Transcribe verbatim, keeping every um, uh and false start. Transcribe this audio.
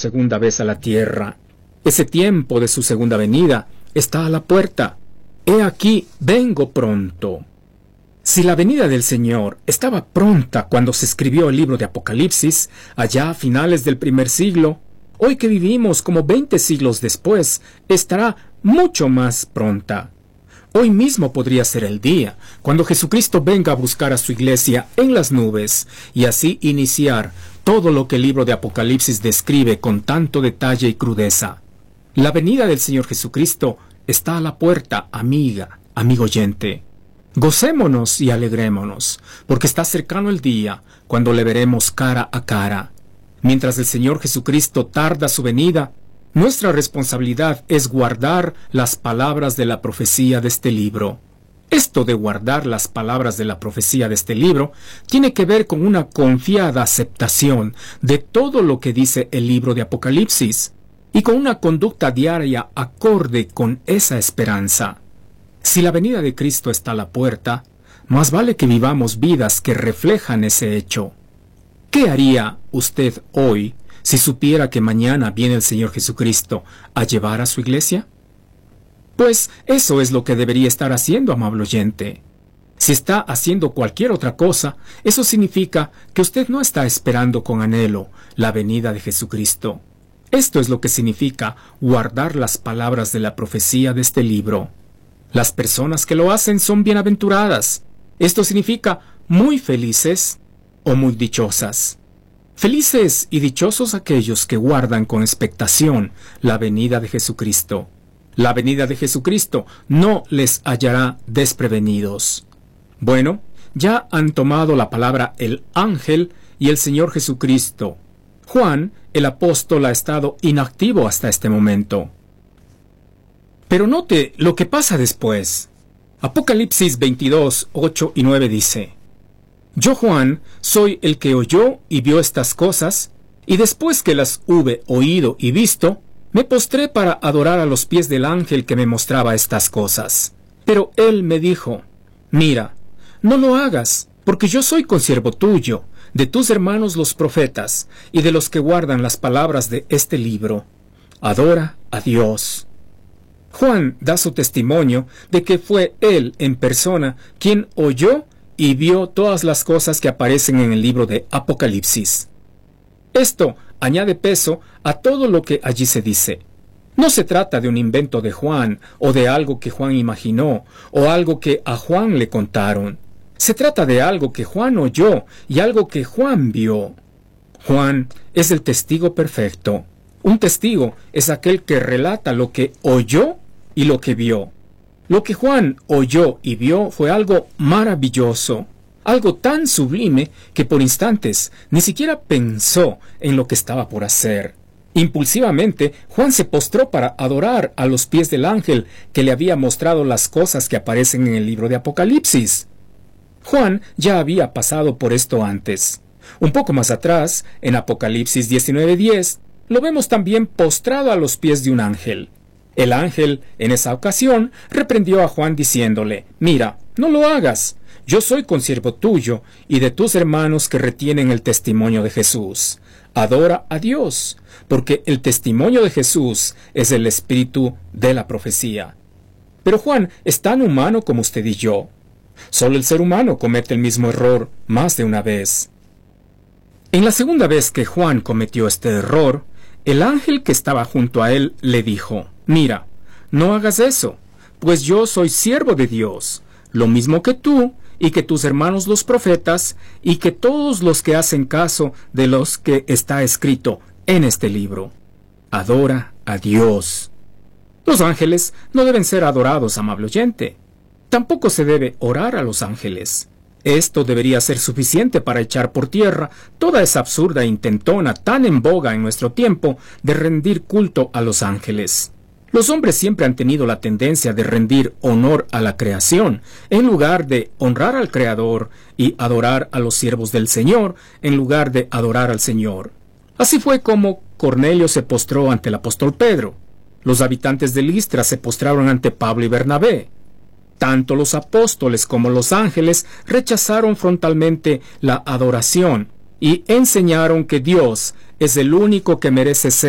segunda vez a la tierra. Ese tiempo de su segunda venida está a la puerta. He aquí, vengo pronto. Si la venida del Señor estaba pronta cuando se escribió el libro de Apocalipsis, allá a finales del primer siglo, hoy que vivimos como veinte siglos después, estará mucho más pronta. Hoy mismo podría ser el día cuando Jesucristo venga a buscar a su iglesia en las nubes y así iniciar todo lo que el libro de Apocalipsis describe con tanto detalle y crudeza. La venida del Señor Jesucristo está a la puerta, amiga, amigo oyente. Gocémonos y alegrémonos, porque está cercano el día cuando le veremos cara a cara. Mientras el Señor Jesucristo tarda su venida, nuestra responsabilidad es guardar las palabras de la profecía de este libro. Esto de guardar las palabras de la profecía de este libro tiene que ver con una confiada aceptación de todo lo que dice el libro de Apocalipsis y con una conducta diaria acorde con esa esperanza. Si la venida de Cristo está a la puerta, más vale que vivamos vidas que reflejan ese hecho. ¿Qué haría usted hoy si supiera que mañana viene el Señor Jesucristo a llevar a su iglesia? Pues eso es lo que debería estar haciendo, amable oyente. Si está haciendo cualquier otra cosa, eso significa que usted no está esperando con anhelo la venida de Jesucristo. Esto es lo que significa guardar las palabras de la profecía de este libro. Las personas que lo hacen son bienaventuradas. Esto significa muy felices o muy dichosas. Felices y dichosos aquellos que guardan con expectación la venida de Jesucristo. La venida de Jesucristo no les hallará desprevenidos. Bueno, ya han tomado la palabra el ángel y el Señor Jesucristo. Juan, el apóstol, ha estado inactivo hasta este momento. Pero note lo que pasa después. Apocalipsis veintidós, ocho y nueve dice: Yo, Juan, soy el que oyó y vio estas cosas, y después que las hube oído y visto, me postré para adorar a los pies del ángel que me mostraba estas cosas. Pero él me dijo: Mira, no lo hagas, porque yo soy consiervo tuyo, de tus hermanos los profetas, y de los que guardan las palabras de este libro. Adora a Dios. Juan da su testimonio de que fue él en persona quien oyó y vio todas las cosas que aparecen en el libro de Apocalipsis. Esto añade peso a todo lo que allí se dice. No se trata de un invento de Juan, o de algo que Juan imaginó, o algo que a Juan le contaron. Se trata de algo que Juan oyó y algo que Juan vio. Juan es el testigo perfecto. Un testigo es aquel que relata lo que oyó y lo que vio. Lo que Juan oyó y vio fue algo maravilloso, algo tan sublime que por instantes ni siquiera pensó en lo que estaba por hacer. Impulsivamente, Juan se postró para adorar a los pies del ángel que le había mostrado las cosas que aparecen en el libro de Apocalipsis. Juan ya había pasado por esto antes. Un poco más atrás, en Apocalipsis diecinueve diez, lo vemos también postrado a los pies de un ángel. El ángel, en esa ocasión, reprendió a Juan diciéndole: Mira, no lo hagas. Yo soy consiervo tuyo y de tus hermanos que retienen el testimonio de Jesús. Adora a Dios, porque el testimonio de Jesús es el espíritu de la profecía. Pero Juan es tan humano como usted y yo. Solo el ser humano comete el mismo error más de una vez. En la segunda vez que Juan cometió este error, el ángel que estaba junto a él le dijo: Mira, no hagas eso, pues yo soy siervo de Dios, lo mismo que tú, y que tus hermanos los profetas, y que todos los que hacen caso de los que está escrito en este libro. Adora a Dios. Los ángeles no deben ser adorados, amable oyente. Tampoco se debe orar a los ángeles. Esto debería ser suficiente para echar por tierra toda esa absurda intentona tan en boga en nuestro tiempo de rendir culto a los ángeles. Los hombres siempre han tenido la tendencia de rendir honor a la creación, en lugar de honrar al Creador, y adorar a los siervos del Señor, en lugar de adorar al Señor. Así fue como Cornelio se postró ante el apóstol Pedro. Los habitantes de Listra se postraron ante Pablo y Bernabé. Tanto los apóstoles como los ángeles rechazaron frontalmente la adoración y enseñaron que Dios es el único que merece ser